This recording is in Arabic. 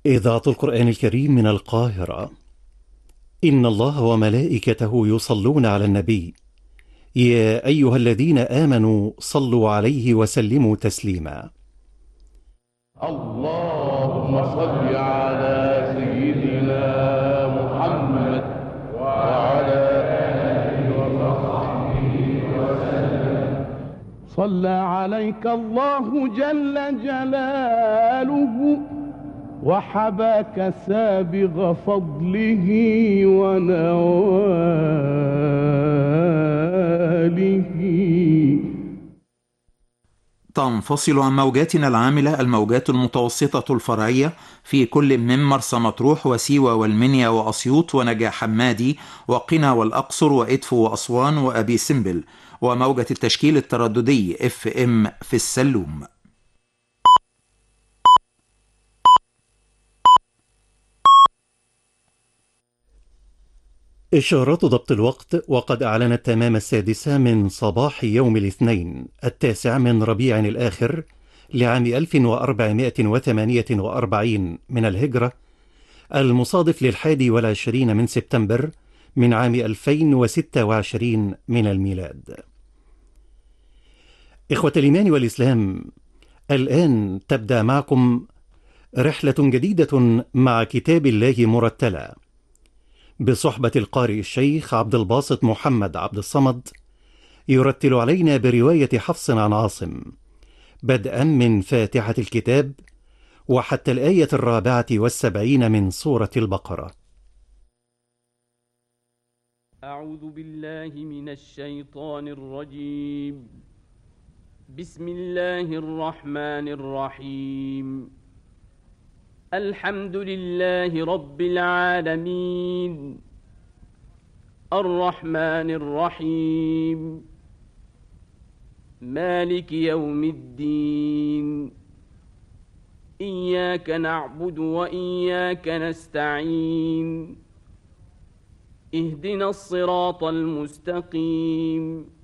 إذاعة القرآن الكريم من القاهرة. إن الله وملائكته يصلون على النبي. يا أيها الذين آمنوا صلوا عليه وسلموا تسليما. اللهم صل على سيدنا محمد وعلى آله وصحبه وسلم. صلى عليك الله جل جلاله وحباك سابغ فضله ونواله. تنفصل عن موجاتنا العاملة الموجات المتوسطة الفرعية في كل من مرسى مطروح وسيوة والمنيا وأسيوط ونجع حمادي وقنا والأقصر وإدفو وأسوان وأبي سمبل، وموجة التشكيل الترددي FM في السلوم. إشارات ضبط الوقت، وقد أعلنت تمام 6 من صباح يوم الاثنين 9 من ربيع الآخر لعام 1448 من الهجرة، المصادف ل21 من سبتمبر من عام 2026 من الميلاد. إخوة الإيمان والإسلام، الآن تبدأ معكم رحلة جديدة مع كتاب الله مرتلة بصحبة القارئ الشيخ عبد الباسط محمد عبد الصمد، يرتل علينا برواية حفص عن عاصم، بدءا من فاتحة الكتاب وحتى الآية 74 من سورة البقرة. أعوذ بالله من الشيطان الرجيم. بسم الله الرحمن الرحيم. الحمد لله رب العالمين، الرحمن الرحيم، مالك يوم الدين، إياك نعبد وإياك نستعين، اهدنا الصراط المستقيم،